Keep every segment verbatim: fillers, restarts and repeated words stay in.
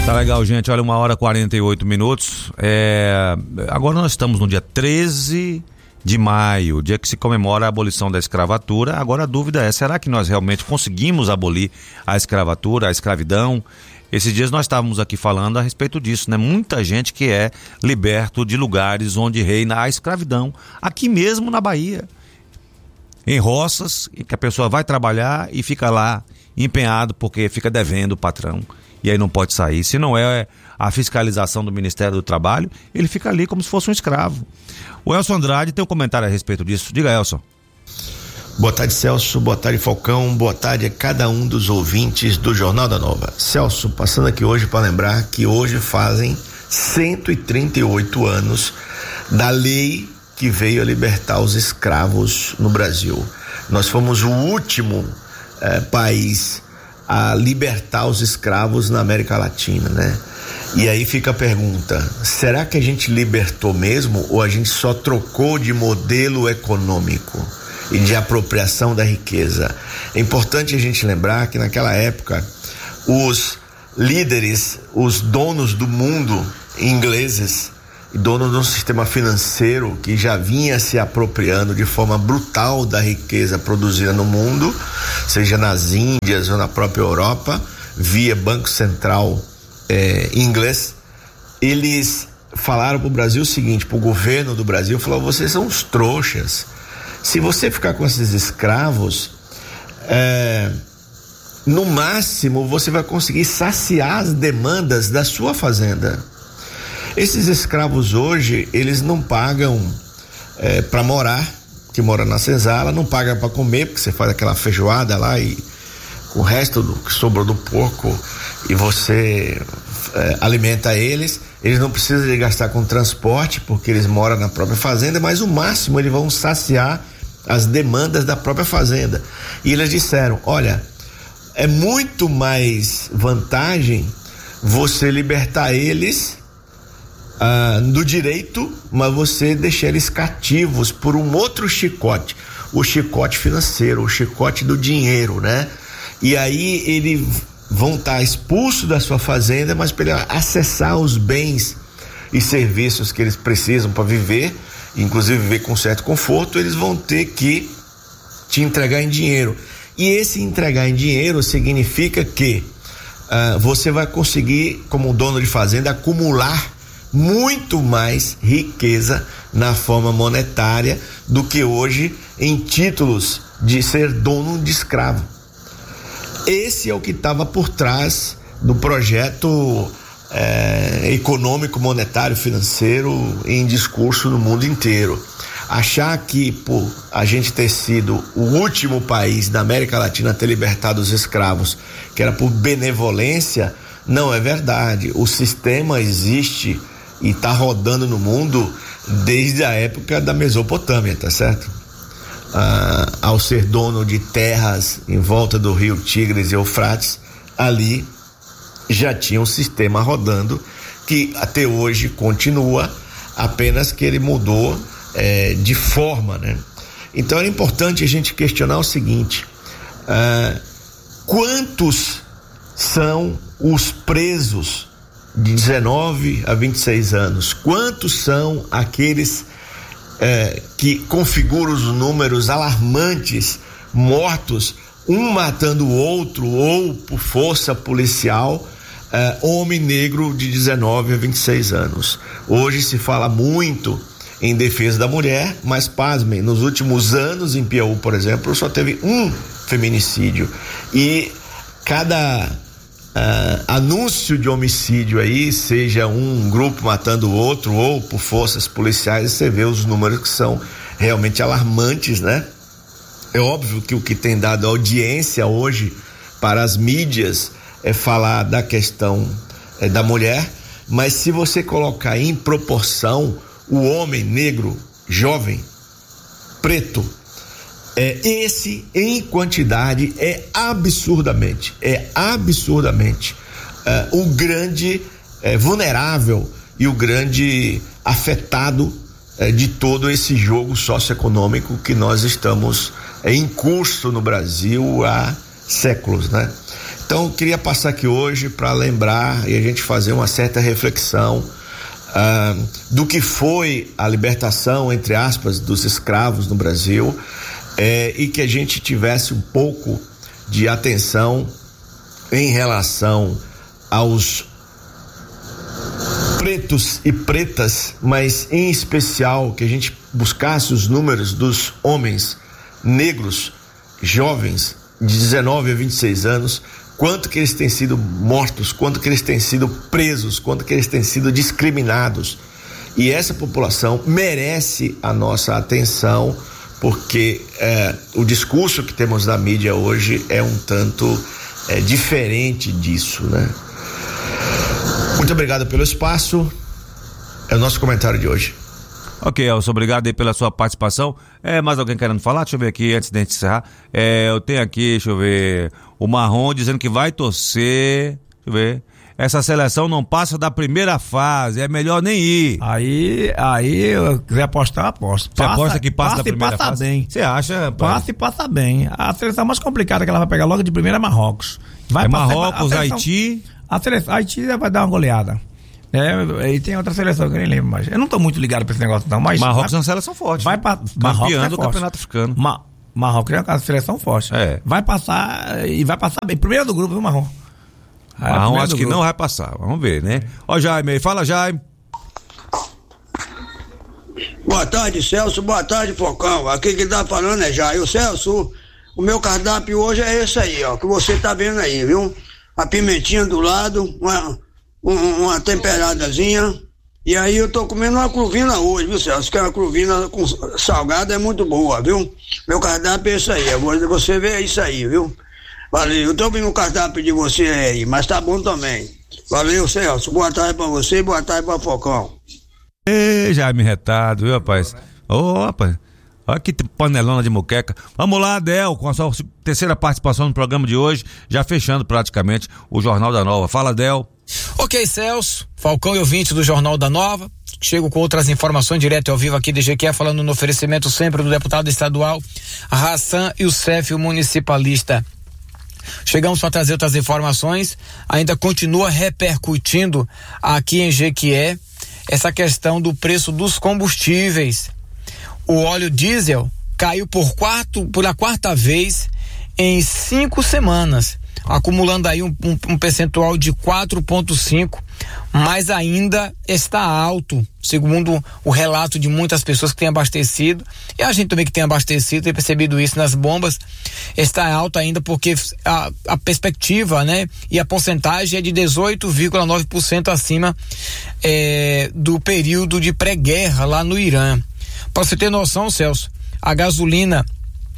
Tá legal, gente. Olha, uma hora e quarenta e oito minutos. É... Agora nós estamos no dia treze de maio, dia que se comemora a abolição da escravatura. Agora a dúvida é, será que nós realmente conseguimos abolir a escravatura, a escravidão? Esses dias nós estávamos aqui falando a respeito disso, né? Muita gente que é liberto de lugares onde reina a escravidão. Aqui mesmo na Bahia. Em roças, que a pessoa vai trabalhar e fica lá empenhado porque fica devendo o patrão. E aí não pode sair. Se não é a fiscalização do Ministério do Trabalho, ele fica ali como se fosse um escravo. O Elson Andrade tem um comentário a respeito disso. Diga, Elson. Boa tarde, Celso. Boa tarde, Falcão. Boa tarde a cada um dos ouvintes do Jornal da Nova. Celso, passando aqui hoje para lembrar que hoje fazem cento e trinta e oito anos da lei que veio a libertar os escravos no Brasil. Nós fomos o último eh, país a libertar os escravos na América Latina, né? E aí fica a pergunta, será que a gente libertou mesmo ou a gente só trocou de modelo econômico e de apropriação da riqueza? É importante a gente lembrar que naquela época os líderes, os donos do mundo ingleses, donos de um sistema financeiro que já vinha se apropriando de forma brutal da riqueza produzida no mundo, seja nas Índias ou na própria Europa, via Banco Central eh, inglês, eles falaram para o Brasil o seguinte, para o governo do Brasil, falaram, vocês são uns trouxas, se você ficar com esses escravos, eh, no máximo você vai conseguir saciar as demandas da sua fazenda. Esses escravos hoje, eles não pagam é, para morar, que mora na senzala, não pagam para comer, porque você faz aquela feijoada lá e com o resto do que sobrou do porco e você é, alimenta eles. Eles não precisam de gastar com transporte, porque eles moram na própria fazenda, mas o máximo eles vão saciar as demandas da própria fazenda. E eles disseram, olha, é muito mais vantagem você libertar eles Ah, do direito, mas você deixa eles cativos por um outro chicote, o chicote financeiro, o chicote do dinheiro, né? E aí eles vão estar expulsos da sua fazenda, mas para ele acessar os bens e serviços que eles precisam para viver, inclusive viver com certo conforto, eles vão ter que te entregar em dinheiro. E esse entregar em dinheiro significa que ah, você vai conseguir, como dono de fazenda, acumular muito mais riqueza na forma monetária do que hoje em títulos de ser dono de escravo. Esse é o que estava por trás do projeto é, econômico, monetário, financeiro em discurso no mundo inteiro. Achar que por a gente ter sido o último país da América Latina a ter libertado os escravos, que era por benevolência, não é verdade. O sistema existe e está rodando no mundo desde a época da Mesopotâmia, tá certo? Ah, ao ser dono de terras em volta do rio Tigres e Eufrates, ali já tinha um sistema rodando que até hoje continua, apenas que ele mudou eh, de forma, né? Então é importante a gente questionar o seguinte, ah, quantos são os presos de dezenove a vinte e seis anos, quantos são aqueles eh, que configuram os números alarmantes, mortos, um matando o outro ou por força policial, eh, homem negro de dezenove a vinte e seis anos. Hoje se fala muito em defesa da mulher, mas pasmem, nos últimos anos em Piauí, por exemplo, só teve um feminicídio e cada Uh, anúncio de homicídio aí, seja um grupo matando o outro ou por forças policiais, você vê os números que são realmente alarmantes, né? É óbvio que o que tem dado audiência hoje para as mídias é falar da questão é, da mulher, mas se você colocar em proporção o homem negro, jovem, preto, É, esse em quantidade é absurdamente, é absurdamente uh, o grande uh, vulnerável e o grande afetado uh, de todo esse jogo socioeconômico que nós estamos uh, em curso no Brasil há séculos, né? Então, eu queria passar aqui hoje para lembrar e a gente fazer uma certa reflexão uh, do que foi a libertação, entre aspas, dos escravos no Brasil, eh, e que a gente tivesse um pouco de atenção em relação aos pretos e pretas, mas em especial que a gente buscasse os números dos homens negros, jovens, de dezenove a vinte e seis anos, quanto que eles têm sido mortos, quanto que eles têm sido presos, quanto que eles têm sido discriminados. E essa população merece a nossa atenção, porque é, o discurso que temos na mídia hoje é um tanto é, diferente disso, né? Muito obrigado pelo espaço. É o nosso comentário de hoje. Ok, Elcio, obrigado aí pela sua participação. É, mais alguém querendo falar? Deixa eu ver aqui, antes de a gente encerrar. É, eu tenho aqui, deixa eu ver, o Marrom dizendo que vai torcer, deixa eu ver, essa seleção não passa da primeira fase, é melhor nem ir. Aí, aí, eu quiser apostar, aposto. Você aposta que passa, passa da primeira passa fase? Bem. Você acha, rapaz? Passa e passa bem. A seleção mais complicada que ela vai pegar logo de primeira é Marrocos. Vai é passar, Marrocos, a seleção, Haiti... A seleção, Haiti vai dar uma goleada. É, e tem outra seleção que eu nem lembro mais. Eu não tô muito ligado pra esse negócio não, mas... Marrocos vai, é uma seleção forte. Vai pra, campeã é do forte. campeonato africano. Ma, Marrocos é uma seleção forte. É. Vai passar e vai passar bem. Primeiro do grupo, viu, Marrom? Marrom acho que grupo. Não vai passar. Vamos ver, né? Ó, Jaime aí. Fala, Jaime. Boa tarde, Celso. Boa tarde, Focão. Aqui que tá falando é Jair. O Celso, o meu cardápio hoje é esse aí, ó, que você tá vendo aí, viu? A pimentinha do lado, uma, uma temperadazinha. E aí eu tô comendo uma cruvina hoje, viu, Celso? Que é uma cruvina com salgada é muito boa, viu? Meu cardápio é isso aí. Agora você vê isso aí, viu? Valeu. Eu tô vendo o cardápio de você aí, mas tá bom também. Valeu, Celso. Boa tarde pra você e boa tarde pra Focão. Ei, Jaime retado, viu, rapaz? Ô, oh, rapaz. Olha que panelona de muqueca. Vamos lá, Adel, com a sua terceira participação no programa de hoje, já fechando praticamente o Jornal da Nova. Fala, Adel. Ok, Celso, Falcão e ouvinte do Jornal da Nova. Chego com outras informações direto e ao vivo aqui de G Q E, falando no oferecimento sempre do deputado estadual Hassan Youssef, o municipalista. Chegamos para trazer outras informações. Ainda continua repercutindo aqui em G Q E essa questão do preço dos combustíveis. O óleo diesel caiu por quarto, por a quarta vez em cinco semanas, acumulando aí um, um, um percentual de quatro vírgula cinco, mas ainda está alto, segundo o relato de muitas pessoas que têm abastecido, e a gente também que tem abastecido, tem percebido isso nas bombas, está alto ainda porque a, a perspectiva, né, e a porcentagem é de dezoito vírgula nove por cento acima é, do período de pré-guerra lá no Irã. Para você ter noção, Celso, a gasolina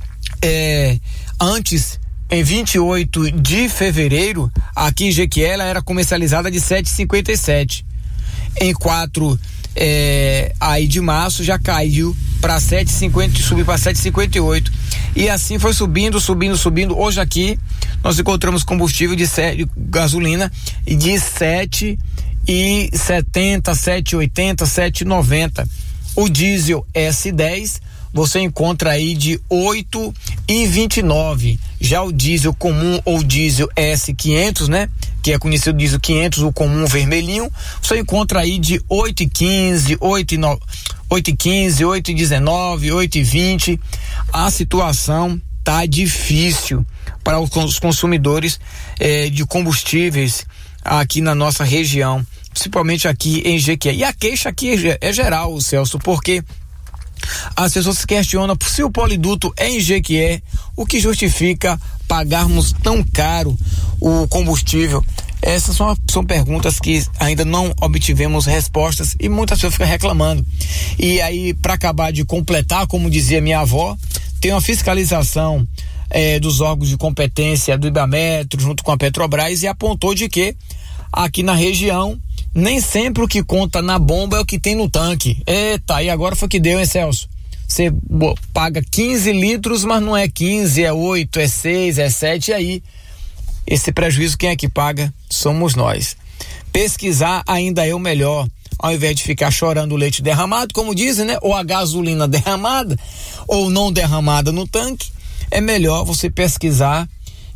é, antes, em vinte e oito de fevereiro, aqui em Jequié, ela era comercializada de sete reais e cinquenta e sete. Em quatro é, aí de março já caiu para sete reais e cinquenta, subiu para sete reais e cinquenta e oito. E assim foi subindo, subindo, subindo. Hoje aqui nós encontramos combustível de sete, gasolina de sete reais e setenta, sete reais e oitenta, sete reais e noventa. O diesel S dez você encontra aí de oito reais e vinte e nove. Já o diesel comum ou diesel S quinhentos, né? Que é conhecido diesel quinhentos, o comum vermelhinho, você encontra aí de oito reais e quinze, oito reais e quinze, oito reais e dezenove, oito reais e vinte. A situação tá difícil para os consumidores eh, de combustíveis aqui na nossa região, principalmente aqui em Jequié. E a queixa aqui é, é geral, Celso, porque as pessoas se questionam se o poliduto é em Jequié, o que justifica pagarmos tão caro o combustível. Essas são, são perguntas que ainda não obtivemos respostas e muitas pessoas ficam reclamando. E aí, para acabar de completar, como dizia minha avó, tem uma fiscalização eh, dos órgãos de competência do Ibametro junto com a Petrobras e apontou de que aqui na região nem sempre o que conta na bomba é o que tem no tanque. Eita, e agora foi que deu, hein, Celso? Você paga quinze litros, mas não é quinze, é oito, é seis, é sete, e aí esse prejuízo quem é que paga? Somos nós. Pesquisar ainda é o melhor, ao invés de ficar chorando o leite derramado, como dizem, né? Ou a gasolina derramada, ou não derramada no tanque, é melhor você pesquisar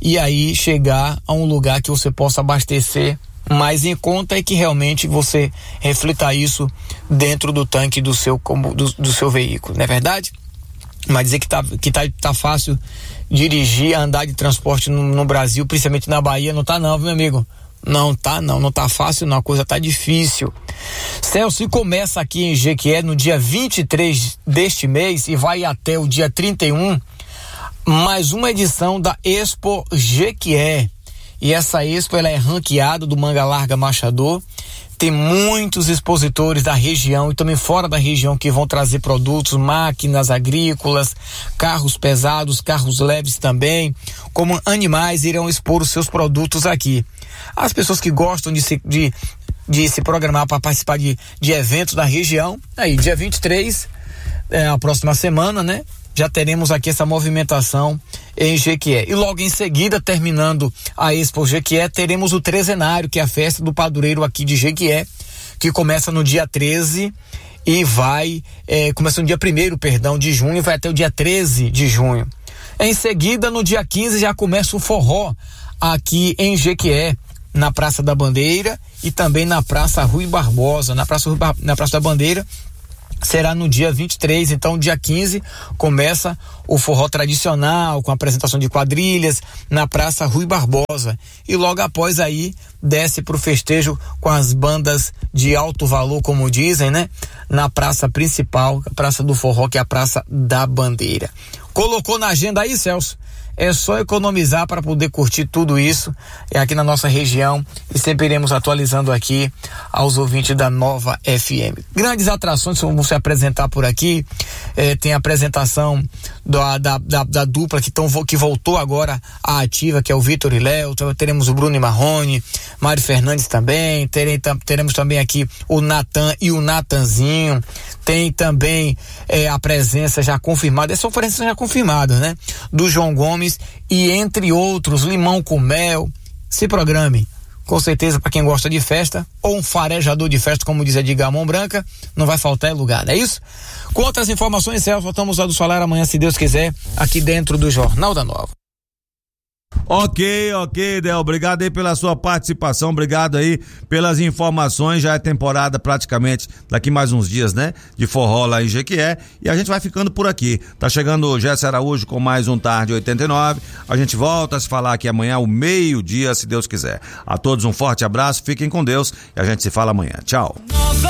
e aí chegar a um lugar que você possa abastecer mais em conta e que realmente você reflita isso dentro do tanque do seu, do, do seu veículo, não é verdade? Mas dizer que tá, que tá, tá fácil dirigir, andar de transporte no, no Brasil, principalmente na Bahia, não tá não, meu amigo. Não tá não, não tá fácil não, a coisa tá difícil. Celso, e começa aqui em Jequié no dia vinte e três deste mês e vai até o dia trinta e um, mais uma edição da Expo Jequié. E essa Expo, ela é ranqueada do Manga Larga Machador. Tem muitos expositores da região e também fora da região que vão trazer produtos, máquinas agrícolas, carros pesados, carros leves também, como animais irão expor os seus produtos aqui. As pessoas que gostam de se, de, de se programar para participar de, de eventos da região, aí dia vinte e três, é, a próxima semana, né? Já teremos aqui essa movimentação em Jequié. E logo em seguida, terminando a Expo Jequié, teremos o Trezenário, que é a festa do padureiro aqui de Jequié, que começa no dia treze e vai, é, começa no dia primeiro, perdão, de junho e vai até o dia treze de junho. Em seguida, no dia quinze, já começa o forró aqui em Jequié, na Praça da Bandeira e também na Praça Rui Barbosa. Na Praça, na Praça da Bandeira será no dia vinte e três, então dia quinze começa o forró tradicional com a apresentação de quadrilhas na Praça Rui Barbosa e logo após aí desce para o festejo com as bandas de alto valor, como dizem, né? Na praça principal, a Praça do Forró, que é a Praça da Bandeira. Colocou na agenda aí, Celso? É só economizar para poder curtir tudo isso é aqui na nossa região e sempre iremos atualizando aqui aos ouvintes da Nova F M. Grandes atrações vão se apresentar por aqui, é, tem a apresentação da, da, da, da dupla que, tão, que voltou agora à ativa, que é o Vitor e Léo. Teremos o Bruno e Marrone, Mário Fernandes também, terei, teremos também aqui o Natan e o Natanzinho. Tem também é, a presença já confirmada, essa oferência já confirmada, né? Do João Gomes e entre outros, Limão com Mel. Se programe, com certeza, para quem gosta de festa ou um farejador de festa, como diz Edgar Mão Branca, não vai faltar lugar, não é isso? Com outras informações, Celso, voltamos a nos falar amanhã, se Deus quiser, aqui dentro do Jornal da Nova. Ok, ok, Del, obrigado aí pela sua participação, obrigado aí pelas informações. Já é temporada praticamente daqui mais uns dias, né, de forró lá em Jequié, e a gente vai ficando por aqui. Tá chegando o Jesse Araújo com mais um Tarde oitenta e nove, a gente volta a se falar aqui amanhã ao meio-dia, se Deus quiser. A todos um forte abraço, fiquem com Deus e a gente se fala amanhã. Tchau.